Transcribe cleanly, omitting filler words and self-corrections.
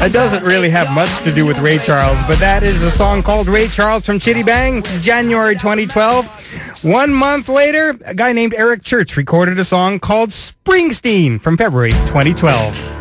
It doesn't really have much to do with Ray Charles, but that is a song called Ray Charles from Chitty Bang, January 2012. 1 month later, a guy named Eric Church recorded a song called Springsteen from February 2012.